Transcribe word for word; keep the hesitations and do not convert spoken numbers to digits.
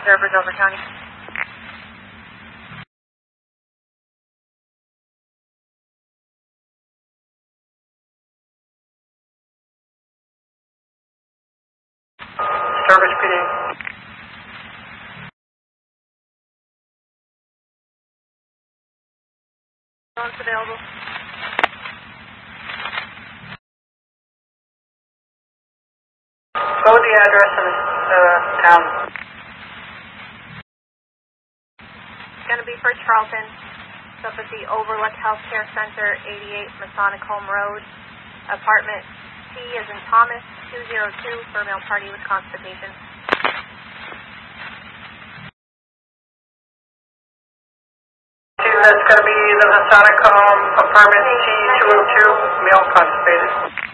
Server Dover County. Sturbridge P D. Phone's available. What was the address of the uh, town? It's going to be for Charlton. It's up at the Overlook Healthcare Center, eighty-eight Masonic Home Road, apartment T as in Thomas, two oh two for a male party with constipation. That's going to be the Masonic Home, apartment T two oh two, male constipated.